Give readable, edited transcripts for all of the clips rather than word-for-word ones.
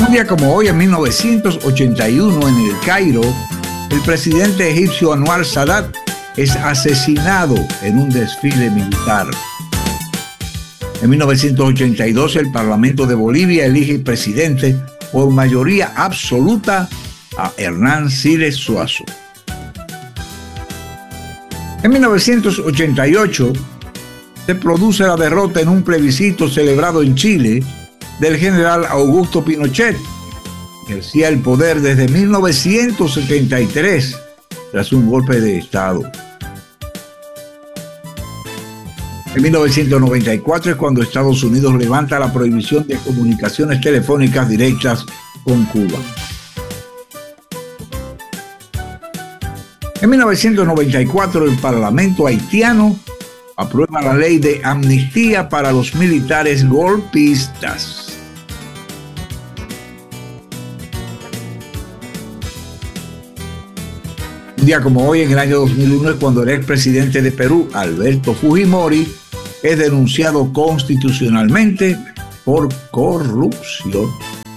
Un día como hoy, en 1981, en El Cairo, el presidente egipcio Anwar Sadat es asesinado en un desfile militar. En 1982, el Parlamento de Bolivia elige presidente por mayoría absoluta a Hernán Siles Suazo. En 1988, se produce la derrota en un plebiscito celebrado en Chile del general Augusto Pinochet, que ejercía el poder desde 1973 tras un golpe de Estado. En 1994 es cuando Estados Unidos levanta la prohibición de comunicaciones telefónicas directas con Cuba. En 1994 el Parlamento haitiano aprueba la ley de amnistía para los militares golpistas. Un día como hoy, en el año 2001, es cuando el expresidente de Perú, Alberto Fujimori, es denunciado constitucionalmente por corrupción.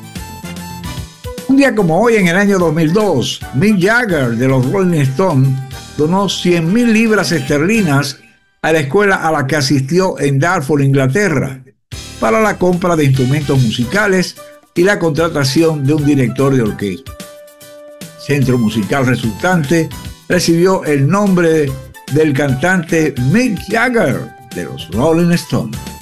Un día como hoy, en el año 2002, Mick Jagger de los Rolling Stones donó 100,000 libras esterlinas a la escuela a la que asistió en Dartford, Inglaterra, para la compra de instrumentos musicales y la contratación de un director de orquesta. El centro musical resultante recibió el nombre del cantante Mick Jagger de los Rolling Stones.